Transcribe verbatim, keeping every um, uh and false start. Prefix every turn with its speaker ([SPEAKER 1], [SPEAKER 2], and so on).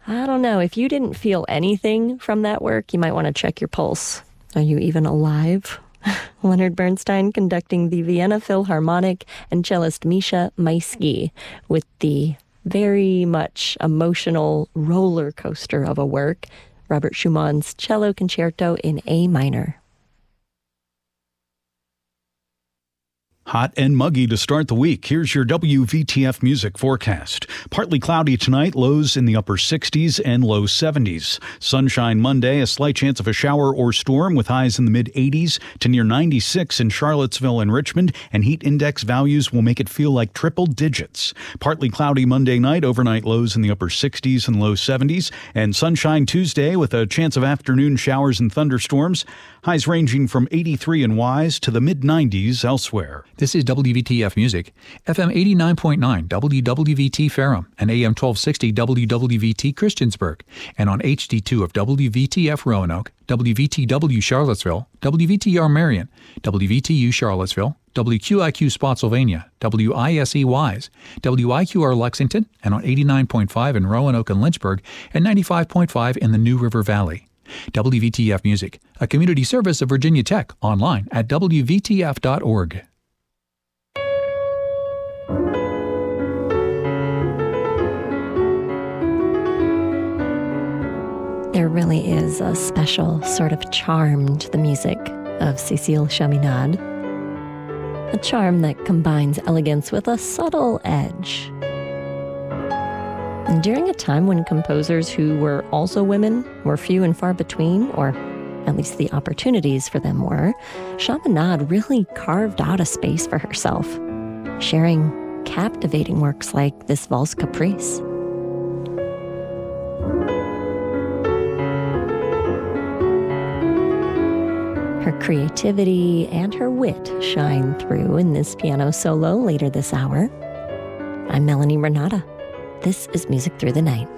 [SPEAKER 1] I don't know. If you didn't feel anything from that work, you might want to check your pulse. Are you even alive? Leonard Bernstein conducting the Vienna Philharmonic and cellist Misha Maisky with the very much emotional roller coaster of a work, Robert Schumann's Cello Concerto in A minor.
[SPEAKER 2] Hot and muggy to start the week. Here's your W V T F music forecast. Partly cloudy tonight, lows in the upper sixties and low seventies. Sunshine Monday, a slight chance of a shower or storm with highs in the mid eighties to near ninety-six in Charlottesville and Richmond, and heat index values will make it feel like triple digits. Partly cloudy Monday night, overnight lows in the upper sixties and low seventies, and sunshine Tuesday with a chance of afternoon showers and thunderstorms. Highs ranging from eighty-three in Wise to the mid nineties elsewhere.
[SPEAKER 3] This is W V T F Music, F M eighty-nine point nine W W V T Ferrum and A M twelve sixty W W V T Christiansburg, and on H D two of W V T F Roanoke, W V T W Charlottesville, W V T R Marion, W V T U Charlottesville, W Q I Q Spotsylvania, W I S E Wise, W I Q R Lexington, and on eighty-nine point five in Roanoke and Lynchburg, and ninety-five point five in the New River Valley. W V T F Music, a community service of Virginia Tech, online at W V T F dot org.
[SPEAKER 1] There really is a special sort of charm to the music of Cécile Chaminade. A charm that combines elegance with a subtle edge. And during a time when composers who were also women were few and far between, or at least the opportunities for them were, Chaminade really carved out a space for herself, sharing captivating works like this Valse Caprice. Her creativity and her wit shine through in this piano solo later this hour. I'm Melanie Renata. This is Music Through the Night.